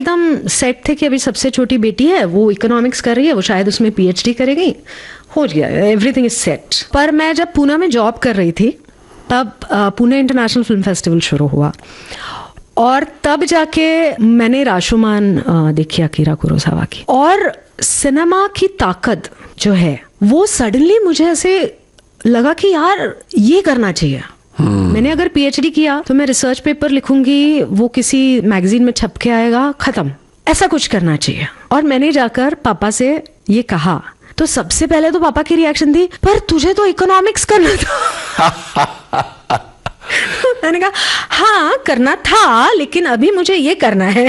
एकदम सेट थे कि अभी सबसे छोटी बेटी है, वो इकोनॉमिक्स कर रही है, वो शायद उसमें पीएचडी करेगी, हो गया, एवरीथिंग इज सेट। पर मैं जब पुणे में जॉब कर रही थी तब पुणे इंटरनेशनल फिल्म फेस्टिवल शुरू हुआ और तब जाके मैंने राशोमान देखी अकीरा कुरोसावा की, और सिनेमा की ताकत जो है वो सडनली मुझे ऐसे लगा कि यार ये करना चाहिए। मैंने अगर पीएचडी किया तो मैं रिसर्च पेपर लिखूंगी, वो किसी मैगजीन में छप के आएगा, खत्म, ऐसा कुछ करना चाहिए। और मैंने जाकर पापा से ये कहा तो सबसे पहले तो पापा की रिएक्शन थी, पर तुझे तो इकोनॉमिक्स करना था। मैंने कहा हाँ करना था, लेकिन अभी मुझे ये करना है।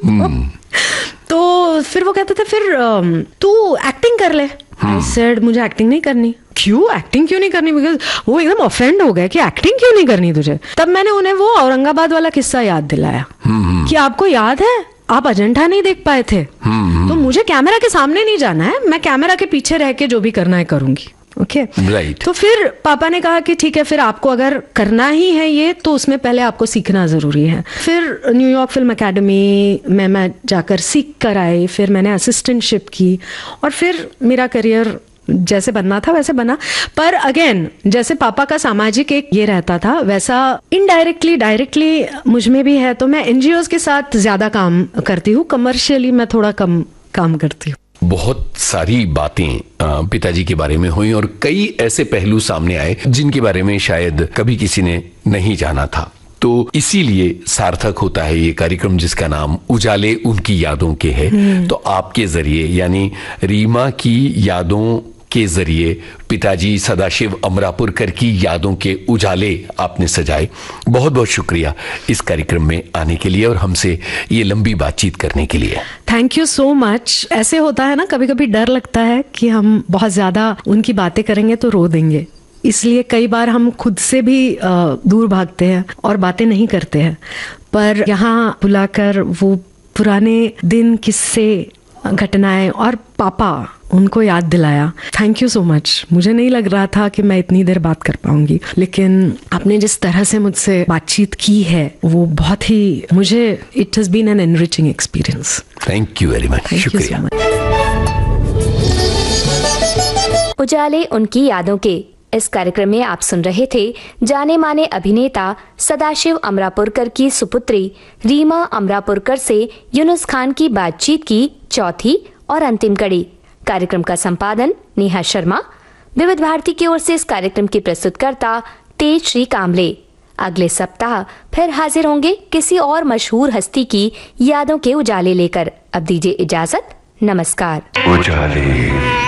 तो फिर वो कहते थे फिर तू एक्टिंग कर ले। I said, मुझे एक्टिंग नहीं करनी। क्यों एक्टिंग क्यों नहीं करनी? बिकॉज वो एकदम ऑफेंड हो गए कि एक्टिंग क्यों नहीं करनी तुझे। तब मैंने उन्हें वो औरंगाबाद वाला किस्सा याद दिलाया कि आपको याद है आप अजंठा नहीं देख पाए थे, तो मुझे कैमरा के सामने नहीं जाना है, मैं कैमरा के पीछे रह के जो भी करना है करूंगी। Okay right. तो फिर पापा ने कहा कि ठीक है, फिर आपको अगर करना ही है ये तो उसमें पहले आपको सीखना जरूरी है। फिर न्यूयॉर्क फिल्म एकेडमी में मैं जाकर सीख कर आई, फिर मैंने असिस्टेंटशिप की और फिर मेरा करियर जैसे बनना था वैसे बना। पर अगेन जैसे पापा का सामाजिक एक ये रहता था, वैसा इनडायरेक्टली डायरेक्टली मुझ में भी है। तो मैं एनजीओज के साथ ज्यादा काम करती हूँ, कमर्शियली मैं थोड़ा कम काम करती हूँ। बहुत सारी बातें पिताजी के बारे में हुई और कई ऐसे पहलू सामने आए जिनके बारे में शायद कभी किसी ने नहीं जाना था। तो इसीलिए सार्थक होता है ये कार्यक्रम जिसका नाम उजाले उनकी यादों के है। तो आपके जरिए यानी रीमा की यादों के जरिए पिताजी सदाशिव अमरापुरकर की यादों के उजाले आपने सजाए। बहुत बहुत शुक्रिया इस कार्यक्रम में आने के लिए और हमसे ये लंबी बातचीत करने के लिए। Thank you so much. ऐसे होता है ना, कभी कभी डर लगता है कि हम बहुत ज्यादा उनकी बातें करेंगे तो रो देंगे, इसलिए कई बार हम खुद से भी दूर भागते हैं और बातें नहीं करते हैं। पर यहाँ बुलाकर वो पुराने दिन, किस्से, घटनाएं और पापा उनको याद दिलाया। Thank you so much. मुझे नहीं लग रहा था कि मैं इतनी देर बात कर पाऊंगी, लेकिन आपने जिस तरह से मुझसे बातचीत की है वो बहुत ही, मुझे it has been an enriching experience. Thank you very much. शुक्रिया। उजाले उनकी यादों के इस कार्यक्रम में आप सुन रहे थे जाने माने अभिनेता सदाशिव अमरापुरकर की सुपुत्री रीमा अमरापुरकर से यूनुस खान की बातचीत की चौथी और अंतिम कड़ी। कार्यक्रम का संपादन नेहा शर्मा। विविध भारती की ओर से इस कार्यक्रम की प्रस्तुतकर्ता तेज श्री कामले। अगले सप्ताह फिर हाजिर होंगे किसी और मशहूर हस्ती की यादों के उजाले लेकर। अब दीजिए इजाजत, नमस्कार। उजाले।